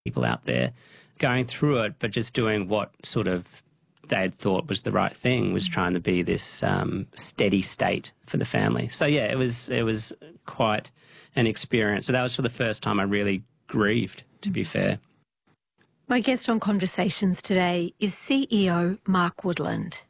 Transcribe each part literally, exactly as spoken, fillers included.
people out there going through it, but just doing what sort of they had thought was the right thing, was trying to be this um, steady state for the family. So yeah, it was it was quite an experience. So that was for the first time I really grieved, to be fair. My guest on Conversations today is C E O Mark Woodland.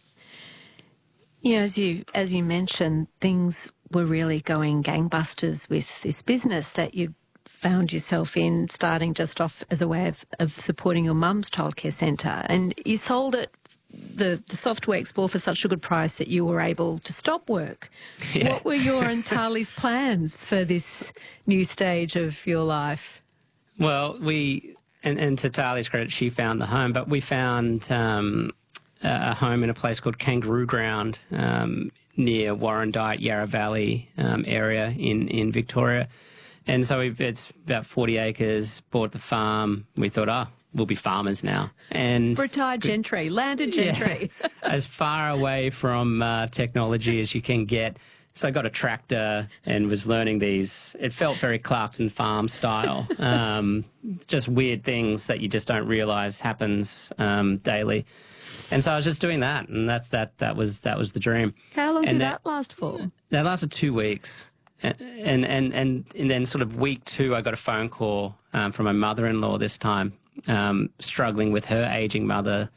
You know, as you as you mentioned, things were really going gangbusters with this business that you found yourself in, starting just off as a way of, of supporting your mum's childcare centre. And you sold it, the, the Software Explore, for such a good price that you were able to stop work. Yeah. What were your and Tali's plans for this new stage of your life? Well, we, and, and to Tali's credit, she found the home, but we found um, a home in a place called Kangaroo Ground um, near Warrandyte, Yarra Valley um, area in, in Victoria. And so we, it's about forty acres, bought the farm. We thought, oh, we'll be farmers now. And retired gentry, landed gentry. Yeah, as far away from uh, technology as you can get. So I got a tractor and was learning these. It felt very Clarkson Farm style. Um, just weird things that you just don't realise happens um, daily. And so I was just doing that, and that's that. That was that was the dream. How long and did that, that last for? That lasted two weeks. And, and, and, and then sort of week two, I got a phone call um, from my mother-in-law this time, um, struggling with her ageing mother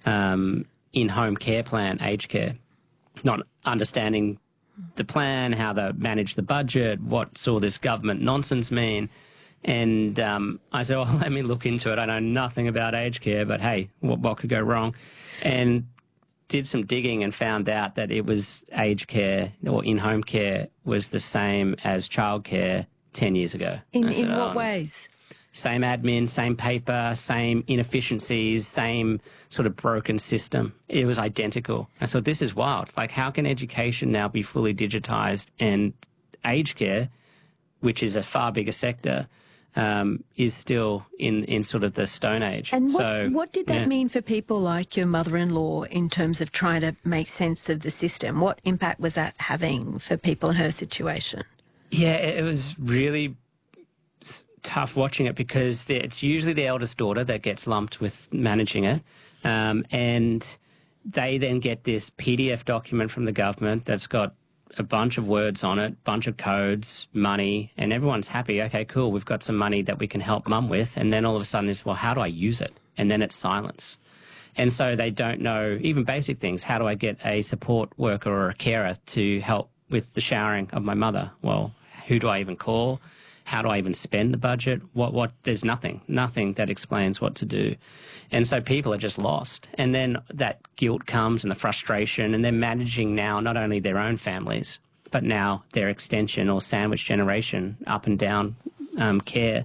um, in-home care plan, aged care, not understanding the plan, how to manage the budget, what's all this government nonsense mean. And um, I said, well, let me look into it. I know nothing about aged care, but hey, what, what could go wrong? And did some digging and found out that it was aged care or in-home care was the same as childcare ten years ago. In, said, in what oh, ways? Same admin, same paper, same inefficiencies, same sort of broken system. It was identical. I thought, this is wild. Like, how can education now be fully digitised, and aged care, which is a far bigger sector, Um, is still in, in sort of the Stone Age. And what, so, what did that yeah. mean for people like your mother-in-law in terms of trying to make sense of the system? What impact was that having for people in her situation? Yeah, it was really tough watching it, because it's usually the eldest daughter that gets lumped with managing it. Um, and they then get this P D F document from the government that's got a bunch of words on it, bunch of codes, money, and everyone's happy. Okay, cool, we've got some money that we can help mum with. And then all of a sudden it's, well, how do I use it? And then it's silence. And so they don't know even basic things. How do I get a support worker or a carer to help with the showering of my mother? Well, who do I even call? How do I even spend the budget? What, what, there's nothing, nothing that explains what to do. And so people are just lost. And then that guilt comes and the frustration, and they're managing now not only their own families, but now their extension or sandwich generation up and down um, care.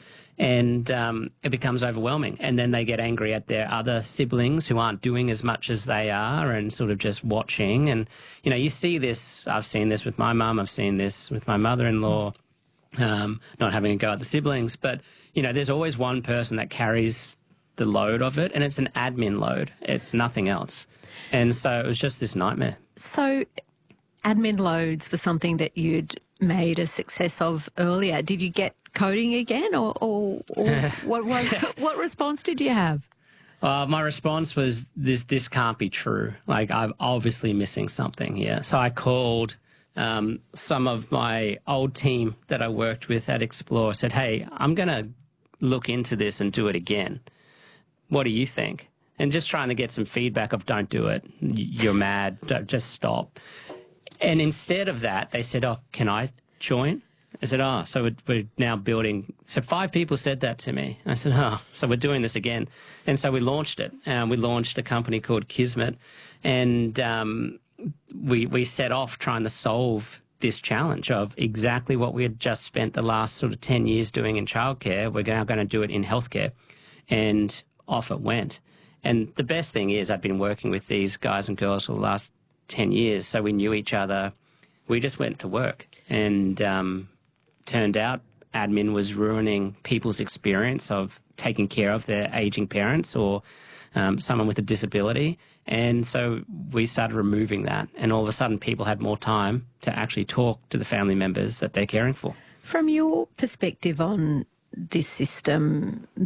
And um, it becomes overwhelming. And then they get angry at their other siblings who aren't doing as much as they are and sort of just watching. And, you know, you see this, I've seen this with my mum, I've seen this with my mother-in-law. Um, not having a go at the siblings, but, you know, there's always one person that carries the load of it, and it's an admin load. It's nothing else. And so it was just this nightmare. So admin loads were something that you'd made a success of earlier. Did you get coding again, or, or, or what, what, what response did you have? Uh, my response was, this, this can't be true. Like, I'm obviously missing something here. So I called Um, some of my old team that I worked with at Explore, said, hey, I'm going to look into this and do it again. What do you think? And just trying to get some feedback of, don't do it. You're mad. Don't, just stop. And instead of that, they said, oh, can I join? I said, oh, so we're, we're now building. So five people said that to me. I said, oh, so we're doing this again. And so we launched it. Um, we launched a company called Kismet. And um, we, we set off trying to solve this challenge of exactly what we had just spent the last sort of ten years doing in childcare. We're now going to do it in healthcare. And off it went. And the best thing is I've been working with these guys and girls for the last ten years, so we knew each other. We just went to work. And um, turned out admin was ruining people's experience of taking care of their aging parents or um, someone with a disability. And so we started removing that. And all of a sudden people had more time to actually talk to the family members that they're caring for. From your perspective on this system